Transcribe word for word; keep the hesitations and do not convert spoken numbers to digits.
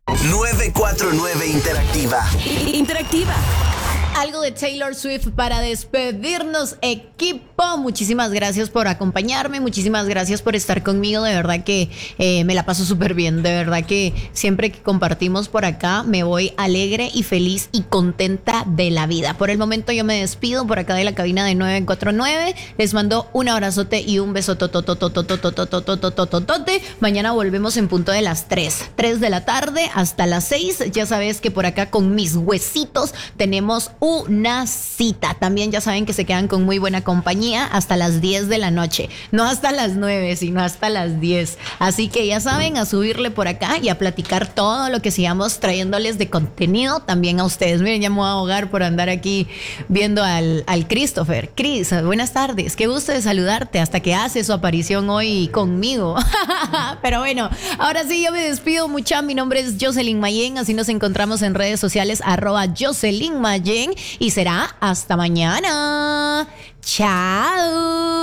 nueve cuatro nueve Interactiva. Interactiva. Algo de Taylor Swift para despedirnos, equipo. Muchísimas gracias por acompañarme, muchísimas gracias por estar conmigo. De verdad que eh, me la paso súper bien. De verdad que siempre que compartimos por acá me voy alegre y feliz y contenta de la vida. Por el momento yo me despido por acá de la cabina de nueve cuatro nueve. Les mando un abrazote y un beso tototototototototototototote. Mañana volvemos en punto de las tres de la tarde hasta las seis. Ya sabes que por acá con mis huesitos tenemos una cita. También ya saben que se quedan con muy buena compañía hasta las diez de la noche. No hasta las nueve, sino hasta las diez. Así que ya saben, a subirle por acá y a platicar todo lo que sigamos trayéndoles de contenido también a ustedes. Miren, ya me voy a ahogar por andar aquí viendo al, al Christopher. Chris, buenas tardes. Qué gusto de saludarte hasta que hace su aparición hoy conmigo. Pero bueno, ahora sí yo me despido mucha. Mi nombre es Jocelyn Mayen. Así nos encontramos en redes sociales, arroba Jocelyn Mayen. Y será hasta mañana. Chao.